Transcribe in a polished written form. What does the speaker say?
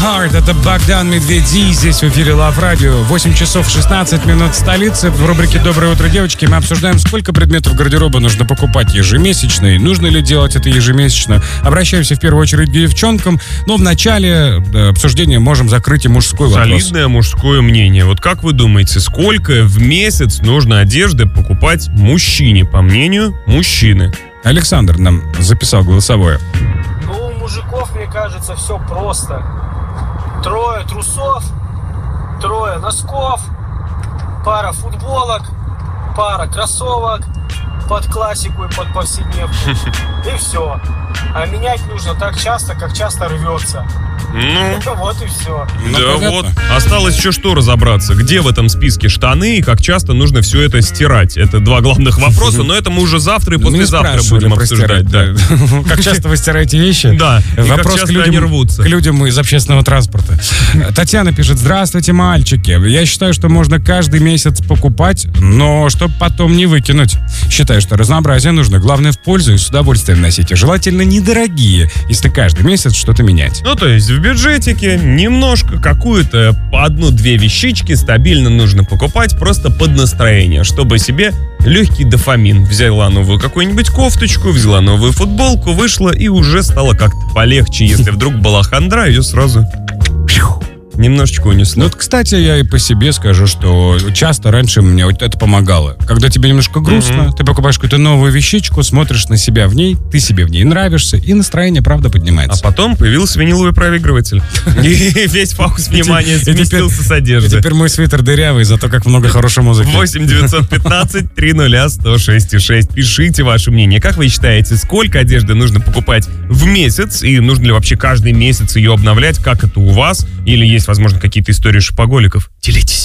Heart, это Богдан Медведи, здесь в эфире Love Radio. 8 часов 16 минут в столице. В рубрике «Доброе утро, девочки» мы обсуждаем, сколько предметов гардероба нужно покупать ежемесячно и нужно ли делать это ежемесячно. Обращаемся в первую очередь к девчонкам, но в начале обсуждения можем закрыть и мужской вопрос. Солидное мужское мнение. Вот как вы думаете, сколько в месяц нужно одежды покупать мужчине, по мнению мужчины? Александр нам записал голосовое. Ну, у мужиков, мне кажется, все просто. 3 трусов, 3 носков, пара футболок, пара кроссовок под классику и под повседневку. И все. А менять нужно так часто, как часто рвется. Ну, вот и все. Да, вот. Осталось еще что разобраться. Где в этом списке штаны и как часто нужно все это стирать? Это 2 главных вопроса, но это мы уже завтра и послезавтра будем обсуждать. Да. Как часто вы стираете вещи? Да. Вопрос как часто они рвутся. К людям из общественного транспорта. Татьяна пишет: здравствуйте, мальчики. Я считаю, что можно каждый месяц покупать, но чтобы потом не выкинуть. Считаю, что разнообразие нужно. Главное, в пользу и с удовольствием носите. Желательно недорогие, если каждый месяц что-то менять. Ну, то есть в бюджетике немножко какую-то 1-2 вещички стабильно нужно покупать просто под настроение, чтобы себе легкий дофамин. Взяла новую какую-нибудь кофточку, взяла новую футболку, вышла и уже стало как-то полегче. Если вдруг была хандра, ее сразу немножечко унесло. Ну, вот, кстати, я и по себе скажу, что часто раньше мне вот это помогало. Когда тебе немножко грустно, ты покупаешь какую-то новую вещичку, смотришь на себя в ней, ты себе в ней нравишься, и настроение, правда, поднимается. А потом появился виниловый проигрыватель. И весь фокус внимания сместился с одежды. И теперь мой свитер дырявый, зато как много хорошей музыки. 8-915-300-1066. Пишите ваше мнение. Как вы считаете, сколько одежды нужно покупать в месяц? И нужно ли вообще каждый месяц ее обновлять? Как это у вас? Или есть, возможно, какие-то истории шопоголиков? Делитесь.